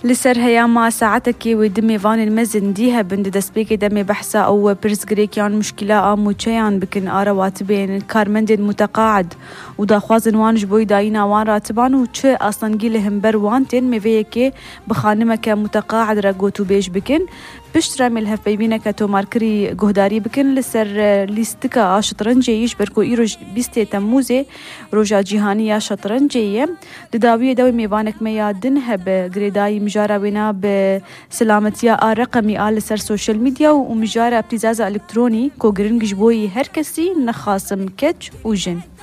لسر هياما ساعتك ودمي فان المزن ديها بند دسبيكي دمي بحثة أو برس غريكيان مشكلة أمو تشيان بكن آرا واتبين كارمندين متقاعد ودا خوازن وانج بوي داينا وان راتبان وچه أصلا جيلهم بروانتين ميفيكي بخانمك متقاعد رقوتو بيش بكن بشترا ملهف بيبينك تو ماركري قهداري بكن لسر ليستكا شطرنجي يشبركو إيروج بيستي تموزي روجا جيهانية شطرنجية دداوية دوي ميبانك ميادن هب غريداي مجارة وينا بسلامتيا رقمي لسر سوشيال ميديا ومجارة ابتزاز الكتروني كو غرنج جبوي هركسي نخاصم كتش وجن.